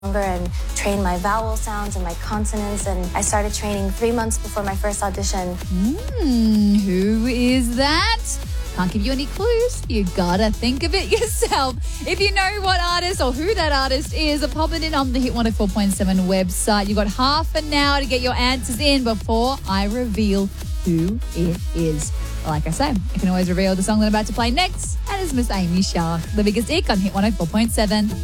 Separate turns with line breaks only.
and train my vowel sounds and my consonants, and I started training 3 months before my first audition.
Who is that? Can't give you any clues. You gotta think of it yourself. If you know what artist or who that artist is, pop it in on the Hit 104.7 website. You've got half an hour to get your answers in before I reveal who it is. Like I say, you can always reveal the song that I'm about to play next. And it's Miss Amy Shah, The Biggest Ick on Hit 104.7.